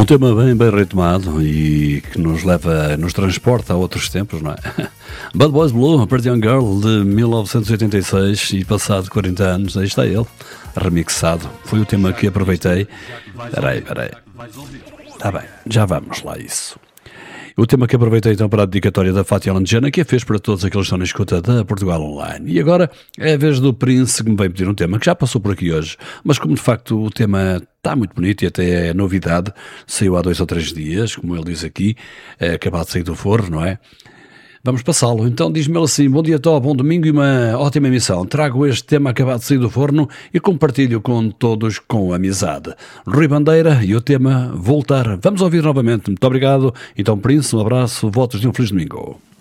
Um tema bem ritmado e que nos transporta a outros tempos, não é? Bad Boys Blue, a Pretty Young Girl de 1986 e passado 40 anos, aí está ele, remixado. Foi o tema que aproveitei. Espera aí. Está bem, já vamos lá isso. O tema que aproveitei então para a dedicatória da Fátima Alentejana, que a fez para todos aqueles que estão na escuta da Portugal Online. E agora é a vez do Prince, que me veio pedir um tema que já passou por aqui hoje, mas como de facto o tema está muito bonito e até é novidade, saiu há 2 ou 3 dias, como ele diz aqui, é acabado de sair do forno, não é? Vamos passá-lo. Então diz-me ele assim: bom dia, Tó, bom domingo e uma ótima emissão. Trago este tema acabado de sair do forno e compartilho com todos com amizade. Rui Bandeira e o tema Voltar. Vamos ouvir novamente. Muito obrigado. Então, Prince, um abraço, votos de um feliz domingo.